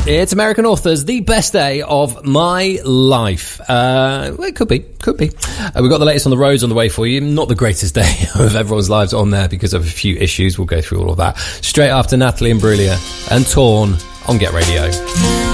It's American Authors, the best day of my life. It could be. We've got the latest on the roads on the way for you. Not the greatest day of everyone's lives on there because of a few issues. We'll go through all of that straight after Natalie Imbruglia and Torn on Get Radio.